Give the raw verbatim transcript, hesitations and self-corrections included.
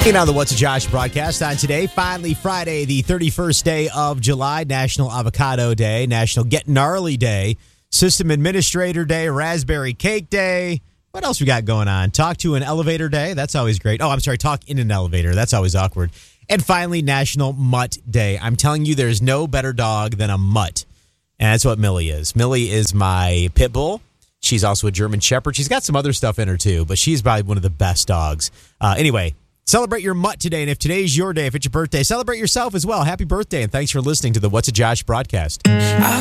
You know, the What's a Josh broadcast on today, finally Friday, the thirty-first day of July, National Avocado Day, National Get Gnarly Day, System Administrator Day, Raspberry Cake Day. What else we got going on? Talk to an Elevator Day. That's always great. Oh, I'm sorry. Talk in an elevator. That's always awkward. And finally, National Mutt Day. I'm telling you, there's no better dog than a mutt. And that's what Millie is. Millie is my pit bull. She's also a German Shepherd. She's got some other stuff in her, too, but she's probably one of the best dogs. Uh, anyway, celebrate your mutt today. And if today's your day, if it's your birthday, celebrate yourself as well. Happy birthday. And thanks for listening to the What's a Josh broadcast.